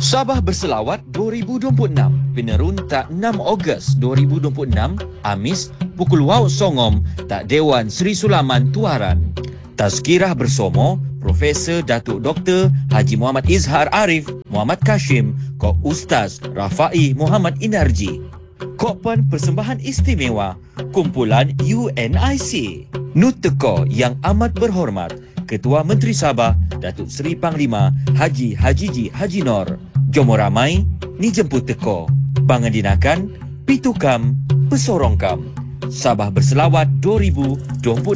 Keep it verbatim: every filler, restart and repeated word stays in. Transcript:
Sabah Berselawat dua ribu dua puluh enam, penerun tak enam Ogos dua ribu dua puluh enam, Amis, pukul Wau Songom, tak Dewan Seri Sulaman Tuaran. Tazkirah bersama Profesor Datuk Doktor Haji Muhammad Izhar Arif Muhammad Kashim, Kok Ustaz Rafai Muhammad Inarji. Kopan persembahan istimewa kumpulan U N I C. Nuteko yang amat berhormat Ketua Menteri Sabah Datuk Seri Panglima Haji Hajiji Haji Nor. Jomo ramai ni jemput teko. Pangandinakan Pitukam Pesorongkam. Sabah Berselawat dua ribu dua puluh enam.